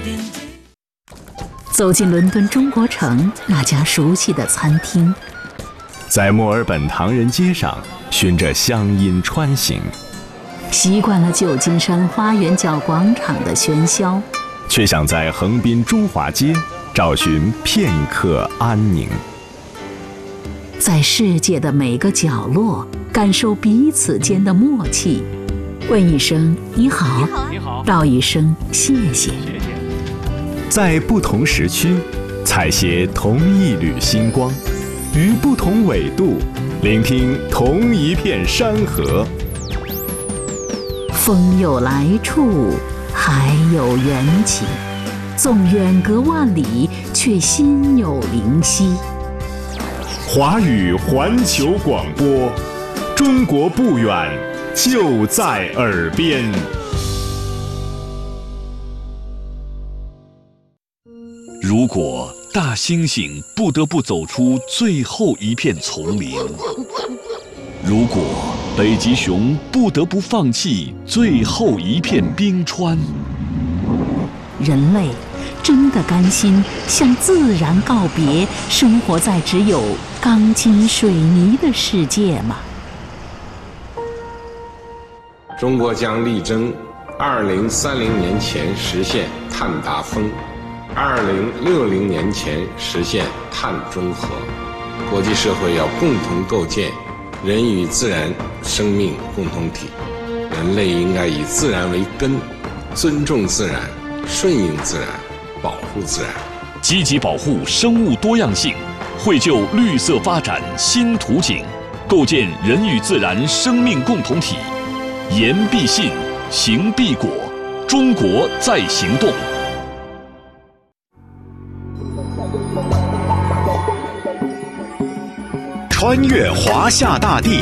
走进伦敦中国城那家熟悉的餐厅， 在墨尔本唐人街上循着乡音穿行， 习惯了旧金山花园角广场的喧嚣， 却想在横滨中华街找寻片刻安宁。 在世界的每个角落感受彼此间的默契，问一声你好，道一声谢谢。 在不同时区采撷同一缕星光，于不同纬度聆听同一片山河。 风有来处，海有缘起，纵远隔万里，却心有灵犀。 华语环球广播，中国不远，就在耳边。 如果大猩猩不得不走出最后一片丛林，如果北极熊不得不放弃最后一片冰川， 人类真的甘心向自然告别，生活在只有钢筋水泥的世界吗？ 中国将力争2030年前实现碳达峰，2060年前实现碳中和。国际社会要共同构建人与自然生命共同体，人类应该以自然为根，尊重自然，顺应自然，保护自然， 积极保护生物多样性，绘就绿色发展新图景，构建人与自然生命共同体。言必信，行必果，中国在行动。 穿越华夏大地，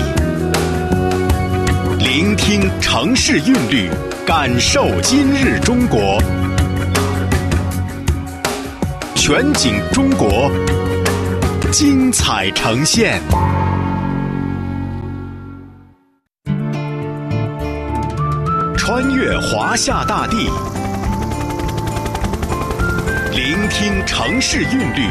聆听城市韵律，感受今日中国。全景中国，精彩呈现。穿越华夏大地，聆听城市韵律，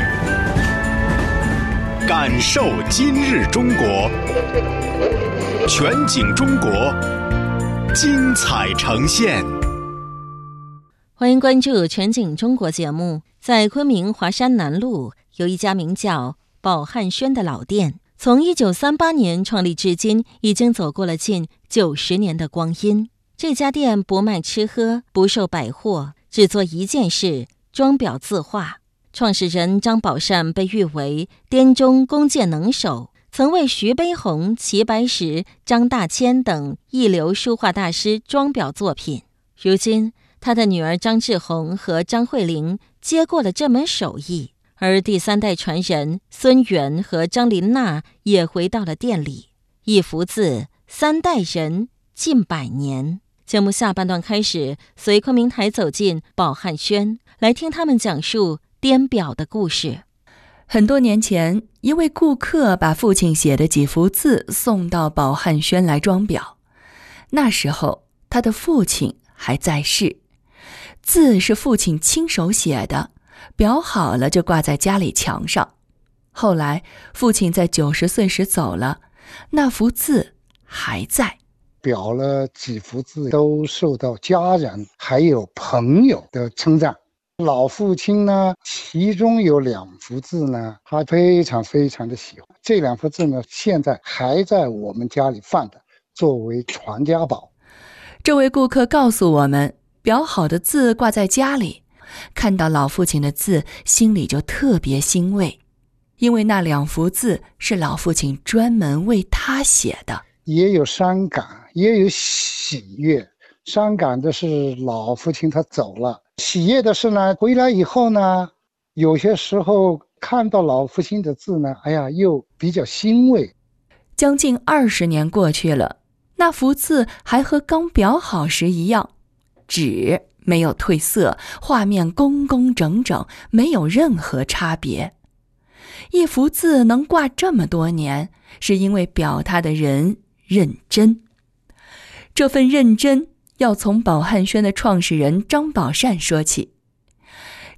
感受今日中国。全景中国，精彩呈现。 欢迎关注全景中国节目。在昆明华山南路有一家名叫宝汉轩的老店，从1938年创立至今，已经走过了近90年的光阴。这家店不卖吃喝，不售百货，只做一件事：装裱字画。创始人张宝善被誉为滇中弓箭能手，曾为徐悲鸿、齐白石、张大千等一流书画大师装裱作品。如今他的女儿张志红和张慧玲接过了这门手艺，而第3代传人孙元和张琳娜也回到了店里。一幅字，3代人，近100年。节目下半段开始，随昆明台走进宝汉轩，来听他们讲述滇表的故事。 很多年前，一位顾客把父亲写的几幅字送到宝汉轩来装裱。那时候他的父亲还在世，字是父亲亲手写的，裱好了就挂在家里墙上。后来父亲在90岁时走了，那幅字还在。 裱了几幅字都受到家人还有朋友的称赞。老父亲呢，其中有2幅字呢，他非常的喜欢。这2幅字呢，现在还在我们家里放的，作为传家宝。 这位顾客告诉我们，裱好的字挂在家里，看到老父亲的字，心里就特别欣慰，因为那2幅字是老父亲专门为他写的。 也有伤感，也有喜悦。伤感的是老父亲他走了，喜悦的是呢，回来以后呢，有些时候看到老父亲的字呢，又比较欣慰。 将近20年过去了，那幅字还和刚裱好时一样，纸没有褪色，画面工工整整，没有任何差别。一幅字能挂这么多年，是因为裱它的人认真。这份认真要从宝汉轩的创始人张宝善说起。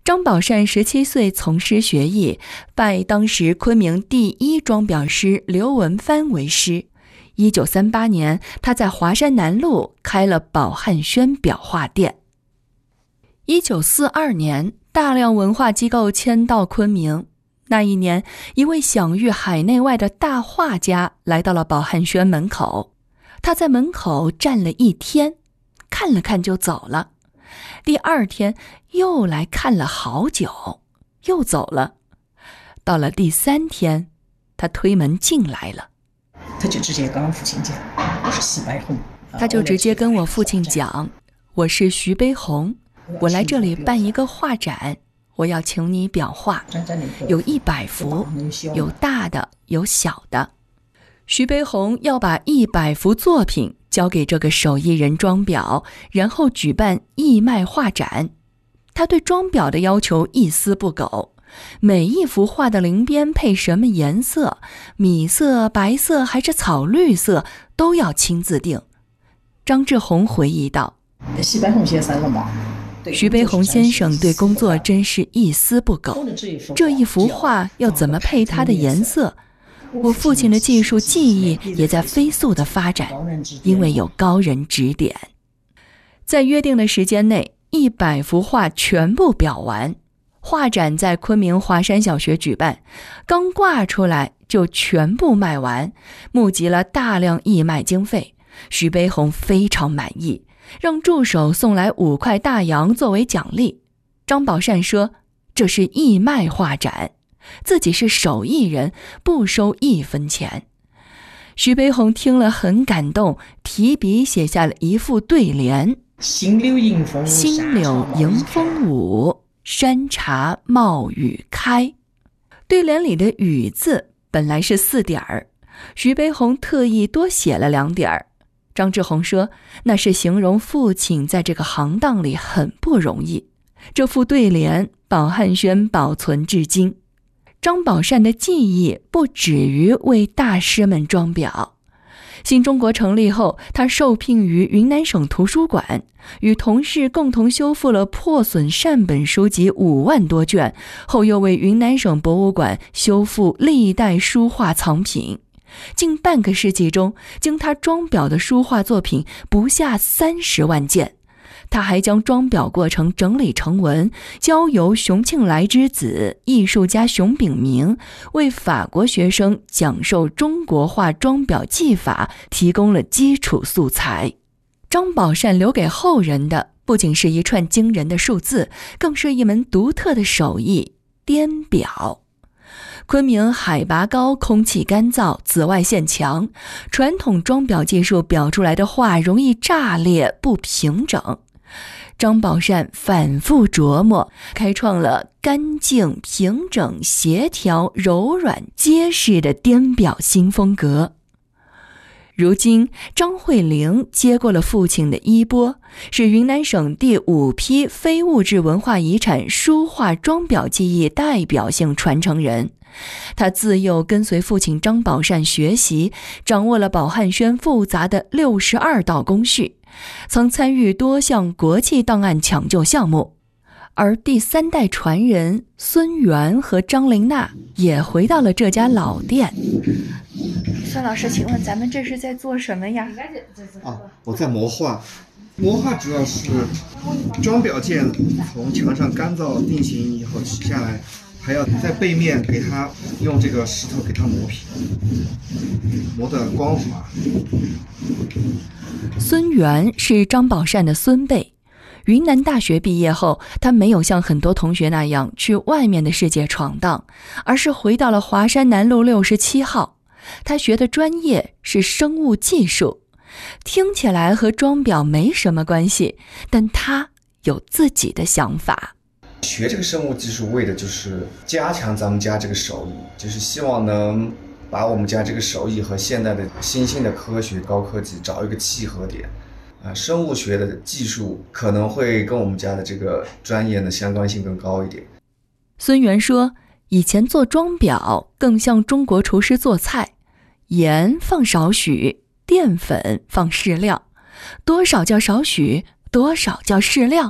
张宝善17岁从师学艺，拜当时昆明第一装裱师刘文藩为师。1938年，他在华山南路开了宝汉轩裱画店。1942年，大量文化机构迁到昆明。那一年，一位享誉海内外的大画家来到了宝汉轩门口。他在门口站了1天，看了看就走了。第2天又来看了好久，又走了。到了第3天，他推门进来了。 他就直接跟我父亲讲，我是徐悲鸿。 他就直接跟我父亲讲，我是徐悲鸿，我来这里办一个画展，我要请你裱画，有100幅，有大的，有小的。徐悲鸿要把100幅作品交给这个手艺人装裱，然后举办义卖画展。他对装裱的要求一丝不苟，每一幅画的鳞边配什么颜色，米色、白色还是草绿色，都要亲自定。张志宏回忆道， 徐悲鸿先生了嘛？ 徐悲鸿先生对工作真是一丝不苟，这一幅画要怎么配它的颜色，我父亲的技术技艺也在飞速的发展，因为有高人指点。在约定的时间内，100幅画全部裱完。画展在昆明华山小学举办，刚挂出来就全部卖完，募集了大量义卖经费。徐悲鸿非常满意，让助手送来5块大洋作为奖励。张宝善说，这是义卖画展，自己是手艺人，不收1分钱。徐悲鸿听了很感动，提笔写下了一副对联： 新柳迎风舞，山茶冒雨开。对联里的雨字本来是4点儿，徐悲鸿特意多写了2点儿。张志宏说，那是形容父亲在这个行当里很不容易。这副对联宝汉轩保存至今。张宝善的技艺不止于为大师们装裱。新中国成立后，他受聘于云南省图书馆，与同事共同修复了破损善本书籍5万多卷，后又为云南省博物馆修复历代书画藏品。近半个世纪中，经他装裱的书画作品不下30万件。他还将装裱过程整理成文，交由熊庆来之子艺术家熊秉明为法国学生讲授中国画装裱技法提供了基础素材。张宝善留给后人的不仅是一串惊人的数字，更是一门独特的手艺——颠裱。昆明海拔高，空气干燥，紫外线强，传统装裱技术裱出来的画容易炸裂不平整。张宝善反复琢磨，开创了干净、平整、协调、柔软、结实的颠裱新风格。如今，张惠玲接过了父亲的衣钵，是云南省第5批非物质文化遗产书画装裱技艺代表性传承人。他自幼跟随父亲张宝善学习，掌握了宝汉轩复杂的62道工序，曾参与多项国际档案抢救项目。而第3代传人孙元和张玲娜也回到了这家老店。 孙老师，请问咱们这是在做什么呀？ 我在磨画。磨画主要是装裱件从墙上干燥定型以后取下来，还要在背面给它用这个石头给它磨皮，磨得光滑。 孙元是张宝善的孙辈。云南大学毕业后，他没有像很多同学那样去外面的世界闯荡，而是回到了华山南路67号。他学的专业是生物技术，听起来和装裱没什么关系，但他有自己的想法。 学这个生物技术为的就是加强咱们家这个手艺，就是希望能把我们家这个手艺和现代的新兴的科学高科技找一个契合点。生物学的技术可能会跟我们家的这个专业的相关性更高一点。 孙元说，以前做装裱更像中国厨师做菜，盐放少许，淀粉放适量，多少叫少许，多少叫适量。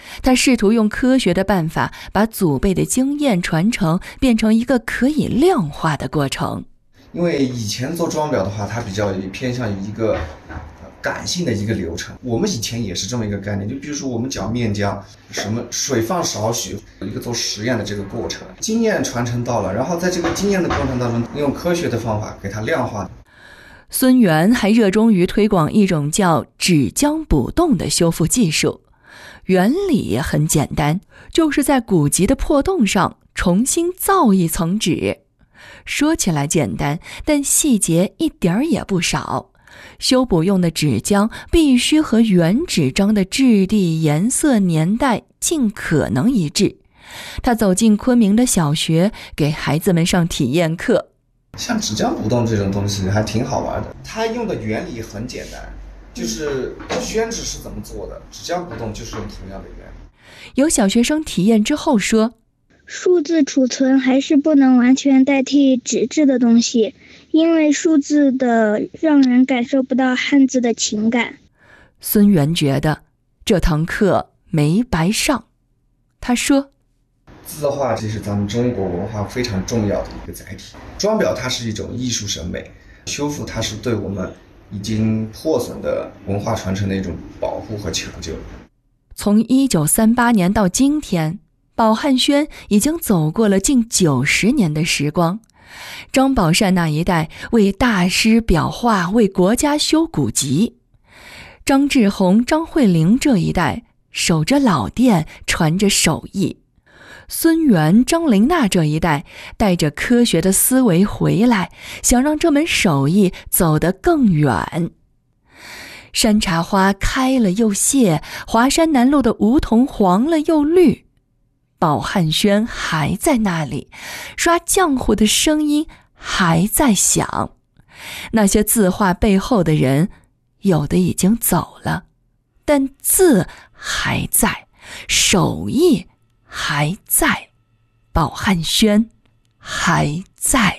他试图用科学的办法把祖辈的经验传承变成一个可以量化的过程。 因为以前做装裱的话，它比较偏向于一个感性的一个流程。我们以前也是这么一个概念，就比如说我们搅面浆，什么水放少许，一个做实验的这个过程，经验传承到了，然后在这个经验的过程当中，用科学的方法给它量化。 孙元还热衷于推广一种叫纸浆补洞的修复技术，原理也很简单，就是在古籍的破洞上重新造一层纸。说起来简单，但细节一点儿也不少。修补用的纸浆必须和原纸张的质地、颜色、年代尽可能一致。他走进昆明的小学，给孩子们上体验课。 像纸浆补洞这种东西还挺好玩的，它用的原理很简单，就是宣纸是怎么做的，纸浆补洞就是用同样的原理。 有小学生体验之后说， 数字储存还是不能完全代替纸质的东西，因为数字的让人感受不到汉字的情感。 孙元觉得这堂课没白上。他说， 字画这是咱们中国文化非常重要的一个载体，装裱它是一种艺术审美，修复它是对我们已经破损的文化传承的一种保护和抢救。 从1938年到今天，宝汉轩已经走过了近90年的时光。张宝善那一代为大师裱画，为国家修古籍；张志宏、张慧玲这一代守着老店，传着手艺；孙元、张玲娜这一代带着科学的思维回来，想让这门手艺走得更远。山茶花开了又谢，华山南路的梧桐黄了又绿，宝汉轩还在那里，刷浆糊的声音还在响。那些字画背后的人，有的已经走了，但字还在，手艺还在，宝汉轩还在。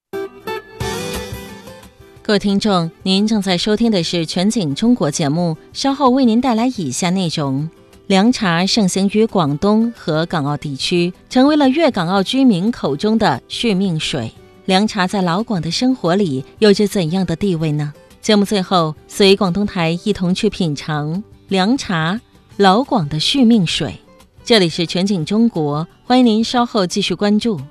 各位听众，您正在收听的是全景中国节目，稍后为您带来以下内容。凉茶盛行于广东和港澳地区，成为了粤港澳居民口中的续命水。凉茶在老广的生活里有着怎样的地位呢？节目最后，随广东台一同去品尝凉茶，老广的续命水。这里是全景中国，欢迎您稍后继续关注。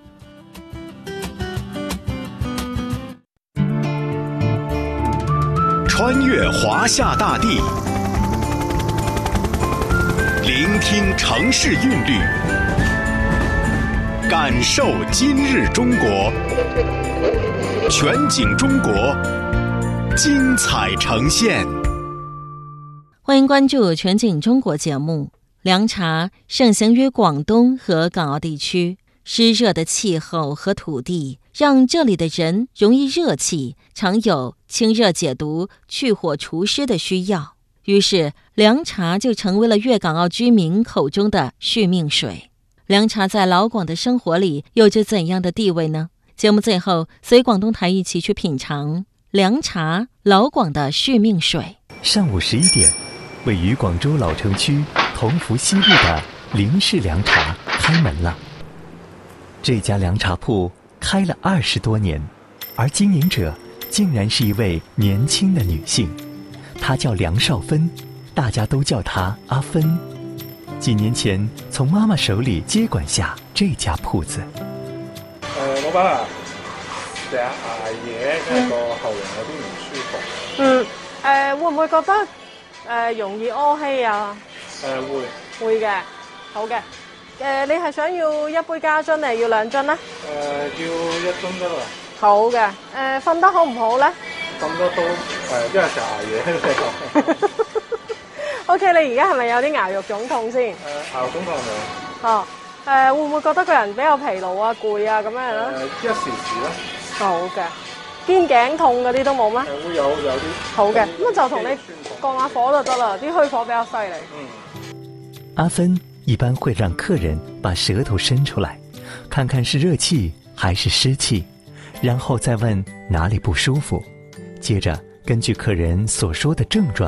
穿越华夏大地，聆听城市韵律，感受今日中国。全景中国，精彩呈现。 欢迎关注全景中国节目。凉茶盛行于广东和港澳地区，湿热的气候和土地让这里的人容易热气，常有清热解毒、去火除湿的需要。于是凉茶就成为了粤港澳居民口中的续命水。凉茶在老广的生活里有着怎样的地位呢？节目最后随广东台一起去品尝凉茶，老广的续命水。 上午11点，位于广州老城区同福西路的林氏凉茶开门了。这家凉茶铺开了20多年，而经营者竟然是一位年轻的女性，她叫梁少芬，大家都叫她阿芬。几年前从妈妈手里接管下这家铺子。 老闆啊，成日捱夜，因為個喉嚨有啲唔舒服。 會唔會覺得容易屙稀啊？會嘅，好嘅。你係想要一杯加樽定要2樽呢？ 要1樽得啦。 好嘅。瞓得好唔好咧？ 瞓得都因為成日捱夜。 OK， 你而家係咪有啲牙肉腫痛先？ 牙肉腫痛係咪？ 哦。會唔會覺得個人比較疲勞啊、攰啊咁樣咧？ 一時時啦。 好嘅。肩頸痛嗰啲都冇咩？ 會有啲。 好嘅，咁就同你降下火就得啦，啲虛火比較犀利。 阿芬一般會讓客人把舌頭伸出來，看看是熱氣還是濕氣，然後再問哪裡不舒服，接着根據客人所說的症狀，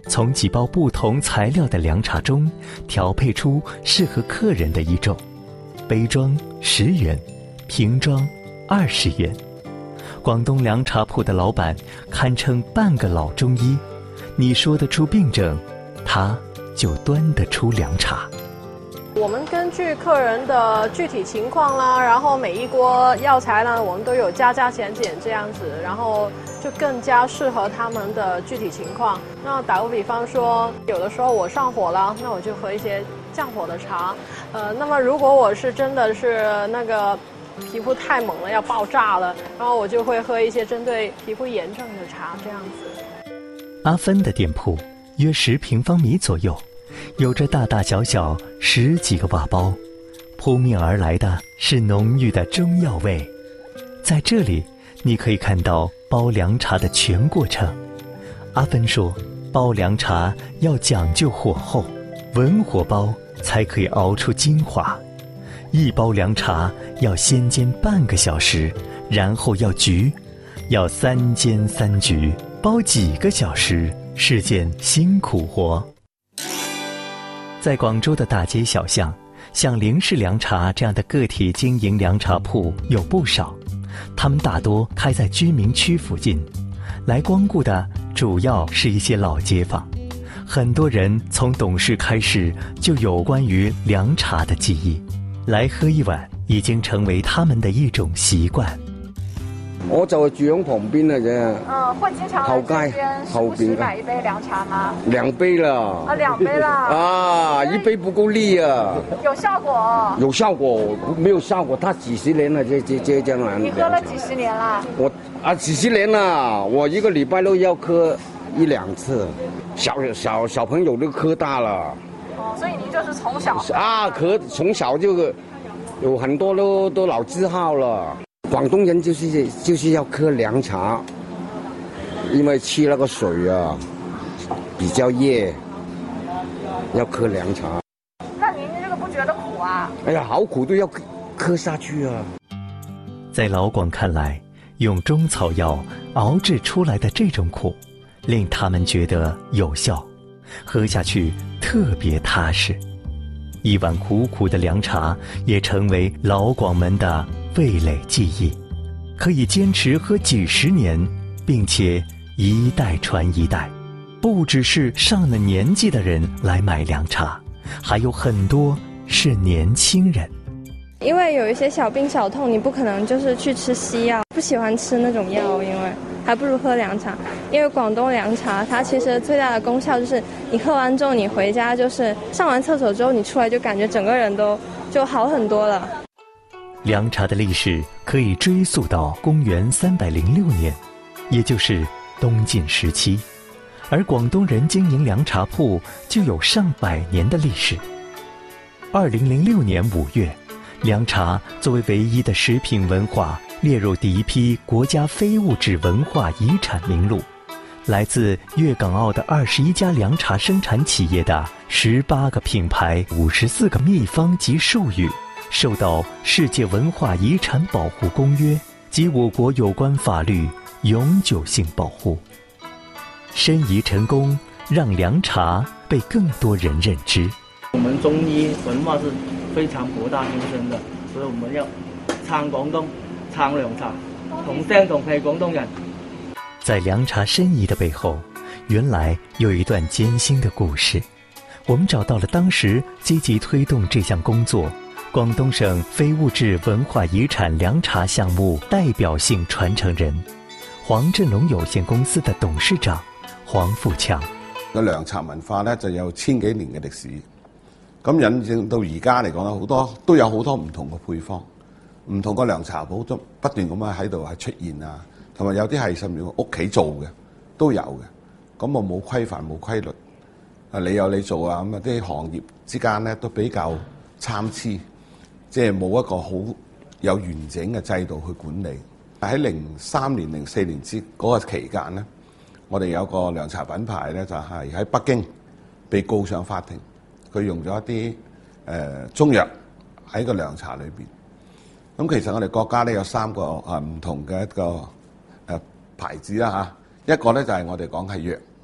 从几包不同材料的凉茶中调配出适合客人的一种，杯装10元，瓶装20元。广东凉茶铺的老板堪称半个老中医，你说得出病症，他就端得出凉茶。 我们根据客人的具体情况啦，然后每一锅药材呢，我们都有加减减这样子，然后就更加适合他们的具体情况。那打个比方说，有的时候我上火了，那我就喝一些降火的茶。那么如果我是真的是那个皮肤太猛了要爆炸了，然后我就会喝一些针对皮肤炎症的茶这样子。 阿芬的店铺约10平方米左右，有着大大小小10几个瓦包，扑面而来的是浓郁的中药味。在这里你可以看到煲凉茶的全过程。阿芬说，煲凉茶要讲究火候，文火煲才可以熬出精华。一包凉茶要先煎半个小时，然后要焗，要3煎3焗，煲几个小时是件辛苦活。在广州的大街小巷，像林氏凉茶这样的个体经营凉茶铺有不少，他们大多开在居民区附近，来光顾的主要是一些老街坊。很多人从懂事开始就有关于凉茶的记忆，来喝一碗已经成为他们的一种習慣。 我就住喺旁邊嘅啫。 會經常來這邊時不時買一杯涼茶嗎 ？2杯啦。 2杯啦。 啊，1杯不夠力啊。 有效果？ 有效果，沒有效果，它幾十年了，這樣。 你喝了幾十年啦？ 我幾十年啦，我一個禮拜都要喝1-2次，小朋友都喝大了。 所以你就是從小從小就有很多都老字號了。廣東人就是要喝涼茶，因為吃那個水啊比較熱，要喝涼茶。 那您這個不覺得苦啊？ 哎呀，好苦都要喝下去啊！ 在老廣看來，用中草藥熬製出來的這種苦，令他們覺得有效，喝下去特別踏實。一碗苦苦的涼茶也成為老廣們的味蕾記憶，可以堅持喝幾十年，並且一代傳一代。不只是上了年紀的人來買涼茶，還有很多是年輕人。 因為有一些小病小痛，你不可能就是去吃西藥，不喜歡吃那種藥，因為還不如喝涼茶。因為廣東涼茶它其實最大的功效就是你喝完之後你回家就是上完廁所之後你出來就感覺整個人都就好很多了。 涼茶的歷史可以追溯到公元306年，也就是東晉時期，而廣東人經營涼茶鋪就有上百年的歷史。2006年5月，涼茶作為唯一的食品文化列入第一批國家非物質文化遺產名錄。來自粵港澳的21家涼茶生產企業的18個品牌、54個秘方及術語，受到世界文化遺產保護公約及我國有關法律永久性保護。申遺成功，讓涼茶被更多人認知。 我們中醫文化是非常博大精深的，所以我們要撐廣東，撐涼茶，同聲同氣廣東人。 在涼茶申遺的背後，原來有一段艱辛的故事。我們找到了當時積極推動這項工作廣東省非物質文化遺產涼茶項目代表性傳承人，黃振龍有限公司的董事長黃富強。 個涼茶文化咧就有1000幾年嘅歷史，咁引證到而家嚟講咧，都有好多唔同嘅配方，唔同個涼茶鋪都不斷咁樣喺度係出現啊，同埋有啲係甚至屋企做嘅都有嘅，咁我冇規範冇規律，你有你做啊，咁啊啲行業之間咧都比較參差，即係冇一個好有完整嘅制度去管理。喺03年、04年嗰個期間咧，我哋有個涼茶品牌咧就係喺北京被告上法庭，佢用咗一啲中藥喺個涼茶裏邊。咁其實我哋國家咧有3個唔同嘅一個牌子啦嚇，一個咧就係我哋講係藥，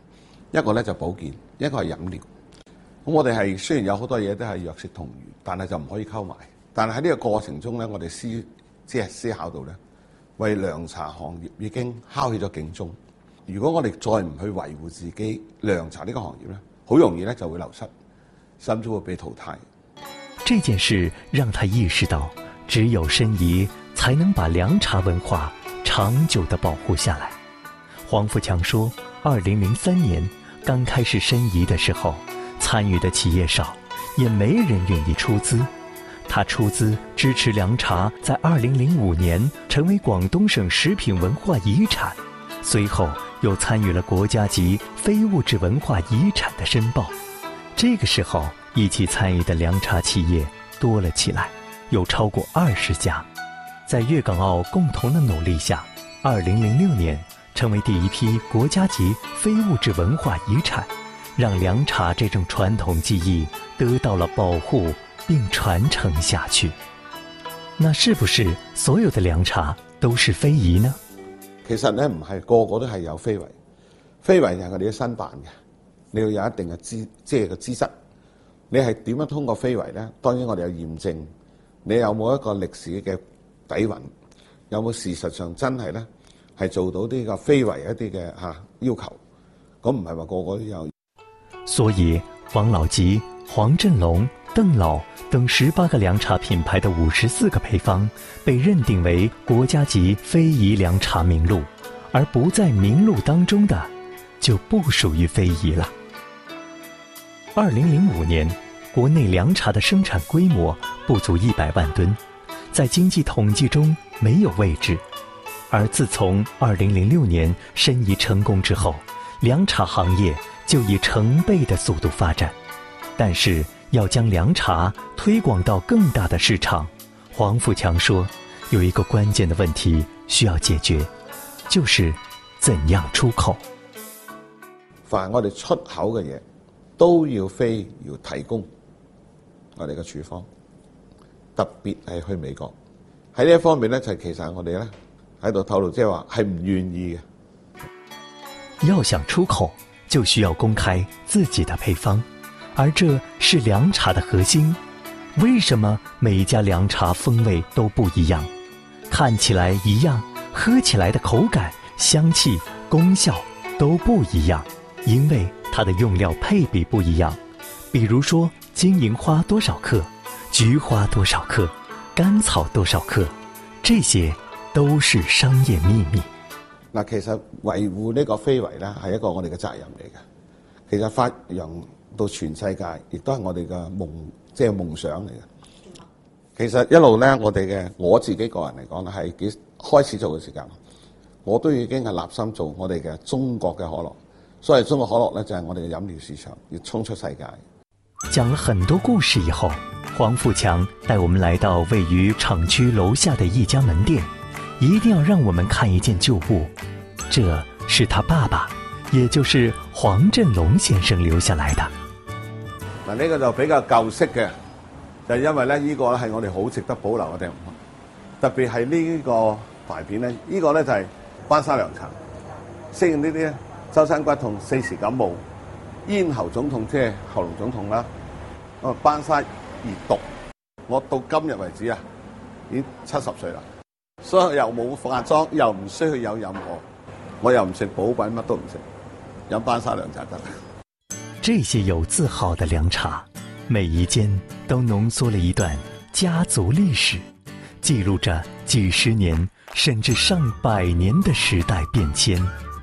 一個咧就保健，一個係飲料。咁我哋係雖然有好多嘢都係藥食同源，但係就唔可以溝埋。但係喺呢個過程中咧，我哋思考到咧，為涼茶行業已經敲起咗警鐘。如果我哋再唔去維護自己涼茶呢個行業咧，好容易咧就會流失，甚至會被淘汰。 這件事讓他意識到，只有申遺才能把涼茶文化長久地保護下來。黃富強說，2003年剛開始申遺的時候，參與的企業少，也沒人願意出資。他出資支持涼茶在2005年成為廣東省食品文化遺產，隨後又參與了國家級非物質文化遺產的申報。這個時候，一起參與的涼茶企業多了起來，有超過20家。在粵港澳共同的努力下，2006年成為第一批國家級非物質文化遺產，讓涼茶這種傳統技藝得到了保護並傳承下去。那是不是所有的涼茶都是非遺呢？ 其實咧唔係個個都係有非遺，非遺係我哋嘅申辦嘅，你要有一定嘅資質。你係點樣通過非遺咧？當然我哋有驗證，你有冇一個歷史嘅底蘊，有冇事實上真係咧係做到呢個非遺一啲嘅要求？咁唔係話個個都有。 所以王老吉、黃振龍、鄧老等18個涼茶品牌的54個配方被認定為國家級非遺涼茶名錄，而不在名錄當中的就不屬於非遺了。2005年，國內涼茶的生產規模不足100萬噸，在經濟統計中沒有位置。而自從2006年申遺成功之後，涼茶行業就以成倍的速度發展。但是要將涼茶推廣到更大的市場，黃富強說，有一個關鍵的問題需要解決，就是怎樣出口。 凡我哋出口嘅嘢，都要提供我哋嘅處方，特別係去美國。喺呢一方面咧，就其實我哋咧喺度透露，即係話係唔願意嘅。要想出口，就需要公開自己的配方，而這是涼茶的核心。為什麼每一家涼茶風味都不一樣？看起來一樣，喝起來的口感、香氣、功效都不一樣，因為它的用料配比不一樣。比如說金銀花多少克，菊花多少克，甘草多少克，這些都是商業秘密。 嗱，其實維護呢個非遺咧係一個我哋嘅責任嚟嘅。其實發揚到全世界，亦都係我哋嘅夢想嚟嘅。其實一路咧，我自己個人嚟講咧，係幾開始做嘅時間，我都已經係立心做我哋嘅中國嘅可樂。所以中國可樂咧就係我哋嘅飲料市場，要衝出世界。 講了很多故事以後，黃富強帶我們來到位於廠區樓下的一家門店，一定要讓我們看一件舊物，這是他爸爸，也就是黃振龍先生留下來的。 嗱，呢個就比較舊式嘅，就係因為咧呢個咧係我哋好值得保留嘅地方，特別係呢個牌片咧，呢個咧就係班沙涼茶，適應呢啲咧周身骨痛、4時感冒、咽喉腫痛，即係喉嚨腫痛啦。班沙熱毒，我到今日為止啊，已經70歲啦，所以又冇化妝，又唔需要有任何，我又唔食補品，乜都唔食，飲班沙涼茶得。 這些有字號的涼茶，每一間都濃縮了一段家族歷史，記錄着幾十年甚至上100年的時代變遷。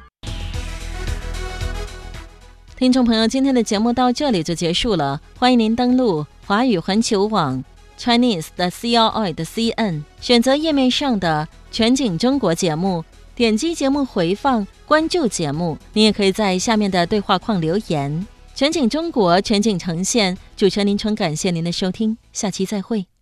聽眾朋友，今天的節目到這裡就結束了，歡迎您登錄華語環球網 Chinese 的 CRI.CN， 選擇頁面上的全景中國節目，點擊節目回放，關注節目。您也可以在下面的對話框留言。全景中國，全景呈現，主持人林春感謝您的收聽，下期再會。